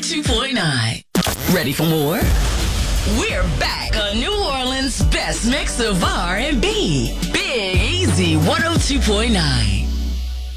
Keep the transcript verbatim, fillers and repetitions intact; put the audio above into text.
two point nine. Ready for more? We're back on New Orleans' best mix of R and B. Big Easy one oh two point nine.